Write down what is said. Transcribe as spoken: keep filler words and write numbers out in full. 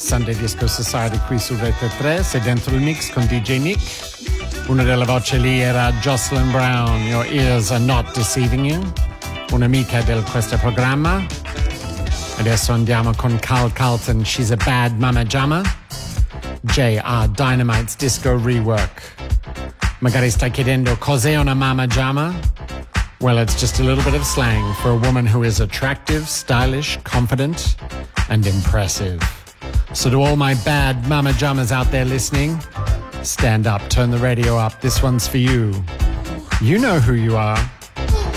Sunday Disco Society qui su Rete tre, sei dentro il mix con D J Nick. Una delle voci lì era Jocelyn Brown, Your Ears Are Not Deceiving You, un'amica di questo programma. Adesso andiamo con Carl Carlton, She's a Bad Mama Jamma, J R Dynamite's Disco Rework. Magari stai chiedendo cos'è una mama jamma? Well, it's just a little bit of slang for a woman who is attractive, stylish, confident, and impressive. So to all my bad mama jammas out there listening, stand up, turn the radio up. This one's for you. You know who you are.